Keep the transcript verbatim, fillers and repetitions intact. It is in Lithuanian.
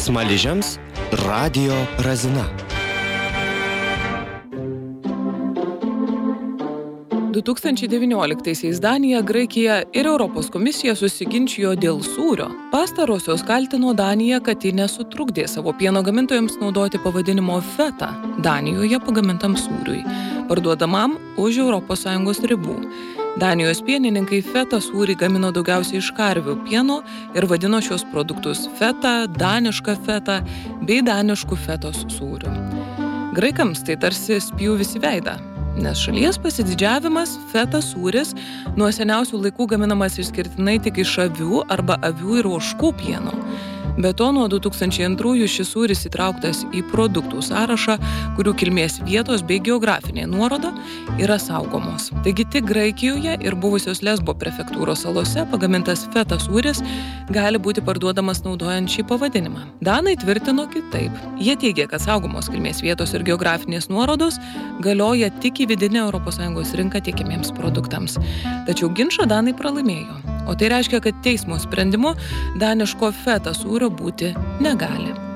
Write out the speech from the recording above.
Smaližiams Radio Razina. du tūkstančiai devynioliktaisiais Danija, Graikija ir Europos komisija susiginčijo dėl sūrio. Pastarosios kaltino Daniją, kad ji nesutrukdė savo pieno gamintojams naudoti pavadinimo feta Danijoje pagamintam sūriui, parduodamam už Europos Sąjungos ribų. Danijos pienininkai feta sūrį gamino daugiausiai iš karvių pieno ir vadino šios produktus feta, daniška feta bei daniškų fetos sūriu. Graikams tai tarsi spjūvis į veidą, nes šalies pasididžiavimas feta sūris nuo seniausių laikų gaminamas išskirtinai tik iš avių arba avių ir ožkų pieno. Be to, nuo du tūkstančiai antrųjų šis sūris įtrauktas į produktų sąrašą, kurių kilmės vietos bei geografinė nuoroda yra saugomos. Taigi tik Graikijoje ir buvusios Lesbo prefektūros salose pagamintas feta sūris gali būti parduodamas naudojant šį pavadinimą. Danai tvirtino kitaip. Jie teigia, kad saugomos kilmės vietos ir geografinės nuorodos galioja tik į vidinę Europos Sąjungos rinką tiekiamiems produktams. Tačiau ginčą Danai pralaimėjo. O tai reiškia, kad teismo sprendimu daniško feta sūrio būti negali.